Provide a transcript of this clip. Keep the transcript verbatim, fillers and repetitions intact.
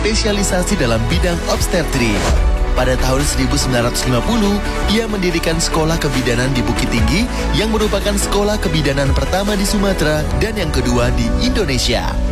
berspesialisasi dalam bidang obstetrik. Pada tahun seribu sembilan ratus lima puluh, ia mendirikan sekolah kebidanan di Bukit Tinggi yang merupakan sekolah kebidanan pertama di Sumatera dan yang kedua di Indonesia.